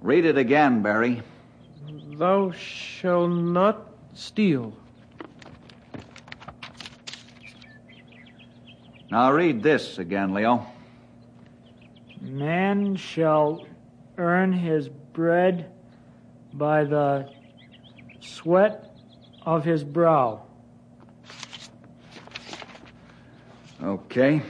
Read it again, Barry. Thou shalt not steal. Now read this again, Leo. Man shall earn his bread by the sweat of his brow. Okay.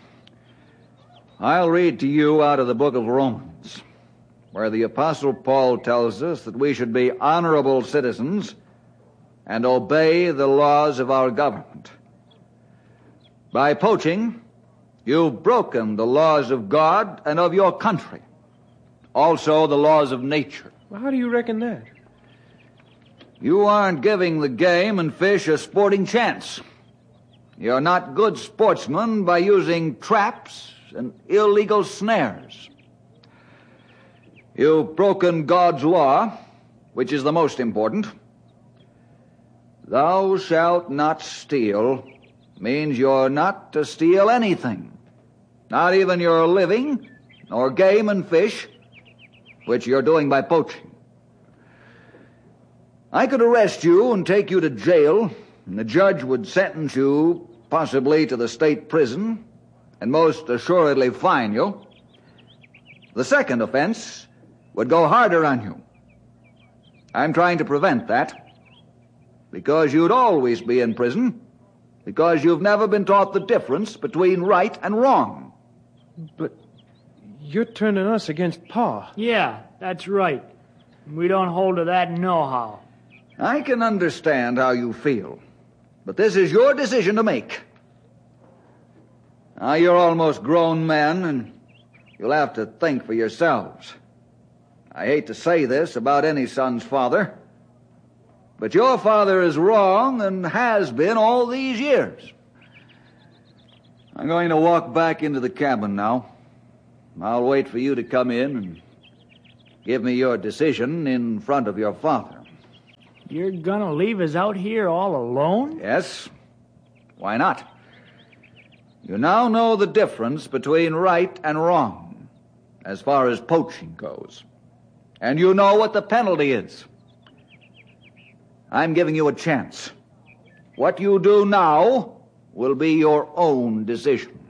I'll read to you out of the book of Romans, where the Apostle Paul tells us that we should be honorable citizens and obey the laws of our government. By poaching, you've broken the laws of God and of your country, also the laws of nature. Well, how do you reckon that? You aren't giving the game and fish a sporting chance. You're not good sportsmen by using traps and illegal snares. You've broken God's law, which is the most important. Thou shalt not steal means you're not to steal anything, not even your living, nor game and fish, which you're doing by poaching. I could arrest you and take you to jail, and the judge would sentence you possibly to the state prison, and most assuredly fine you. The second offense would go harder on you. I'm trying to prevent that, because you'd always be in prison, because you've never been taught the difference between right and wrong. But you're turning us against Pa. Yeah, that's right. We don't hold to that nohow. I can understand how you feel, but this is your decision to make. Now, you're almost grown men, and you'll have to think for yourselves. I hate to say this about any son's father, but your father is wrong and has been all these years. I'm going to walk back into the cabin now. I'll wait for you to come in and give me your decision in front of your father. You're gonna leave us out here all alone? Yes. Why not? You now know the difference between right and wrong, as far as poaching goes. And you know what the penalty is. I'm giving you a chance. What you do now will be your own decision.